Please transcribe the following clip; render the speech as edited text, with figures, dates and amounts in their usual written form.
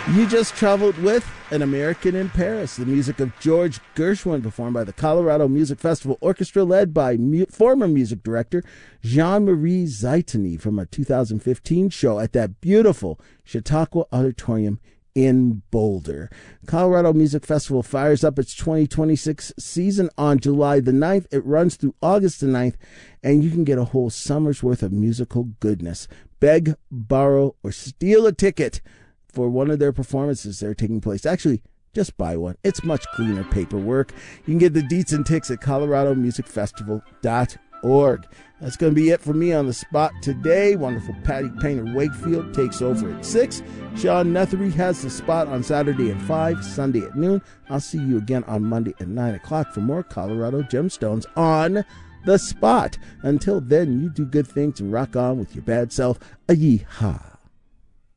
You just traveled with An American in Paris, the music of George Gershwin, performed by the Colorado Music Festival Orchestra, led by former music director Jean-Marie Zaitany, from a 2015 show at that beautiful Chautauqua Auditorium in Boulder. Colorado Music Festival fires up its 2026 season on July the 9th. It runs through August the 9th, and you can get a whole summer's worth of musical goodness. Beg, borrow, or steal a ticket for one of their performances that are taking place. Actually, just buy one. It's much cleaner paperwork. You can get the deets and ticks at coloradomusicfestival.org. That's going to be it for me on the spot today. Wonderful Patty Painter Wakefield takes over at 6. Sean Nethery has the spot on Saturday at 5, Sunday at noon. I'll see you again on Monday at 9 o'clock for more Colorado Gemstones on the spot. Until then, you do good things and rock on with your bad self. A yeehaw.